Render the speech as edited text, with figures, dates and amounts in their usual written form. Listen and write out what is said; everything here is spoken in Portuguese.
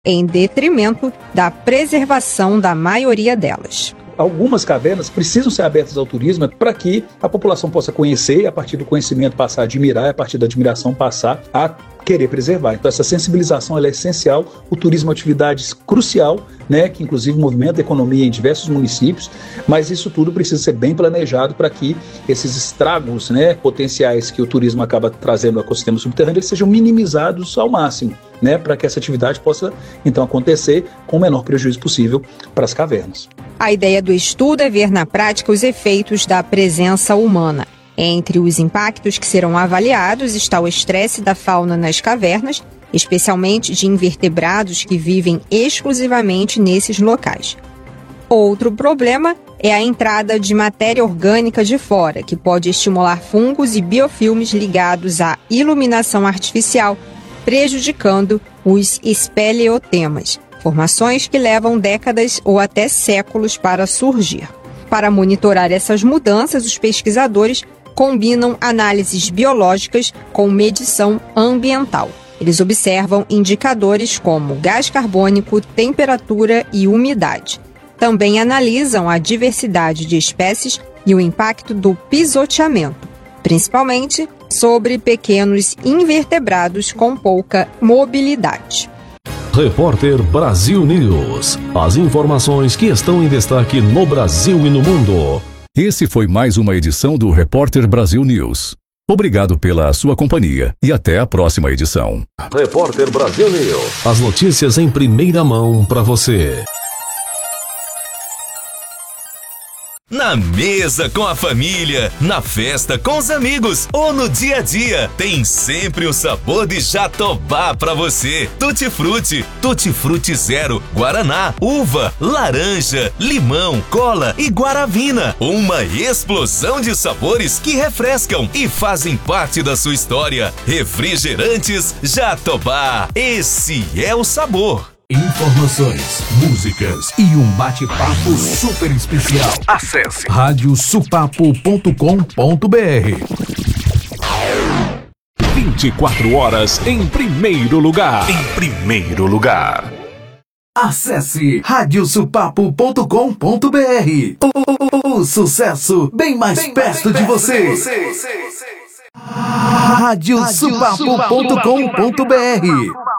em detrimento da preservação da maioria delas. Algumas cavernas precisam ser abertas ao turismo para que a população possa conhecer e, a partir do conhecimento, passar a admirar, e a partir da admiração, passar a querer preservar. Então, essa sensibilização ela é essencial. O turismo é uma atividade crucial, né, que inclusive movimenta a economia em diversos municípios, mas isso tudo precisa ser bem planejado para que esses estragos, né, potenciais que o turismo acaba trazendo ao ecossistema subterrâneo eles sejam minimizados ao máximo, né, para que essa atividade possa, então, acontecer com o menor prejuízo possível para as cavernas. A ideia do estudo é ver na prática os efeitos da presença humana. Entre os impactos que serão avaliados está o estresse da fauna nas cavernas, especialmente de invertebrados que vivem exclusivamente nesses locais. Outro problema é a entrada de matéria orgânica de fora, que pode estimular fungos e biofilmes ligados à iluminação artificial, prejudicando os espeleotemas, formações que levam décadas ou até séculos para surgir. Para monitorar essas mudanças, os pesquisadores combinam análises biológicas com medição ambiental. Eles observam indicadores como gás carbônico, temperatura e umidade. Também analisam a diversidade de espécies e o impacto do pisoteamento, principalmente sobre pequenos invertebrados com pouca mobilidade. Repórter Brasil News. As informações que estão em destaque no Brasil e no mundo. Esse foi mais uma edição do Repórter Brasil News. Obrigado pela sua companhia e até a próxima edição. Repórter Brasil News. As notícias em primeira mão para você. Na mesa com a família, na festa com os amigos ou no dia a dia, tem sempre um sabor de Jatobá pra você. Tutti Frutti Zero, Guaraná, uva, laranja, limão, cola e guaravina. Uma explosão de sabores que refrescam e fazem parte da sua história. Refrigerantes Jatobá, esse é o sabor. Informações, músicas e um bate-papo super especial. Acesse radiosupapo.com.br. 24 horas em primeiro lugar. Acesse radiosupapo.com.br. O sucesso bem mais perto de você. radiosupapo.com.br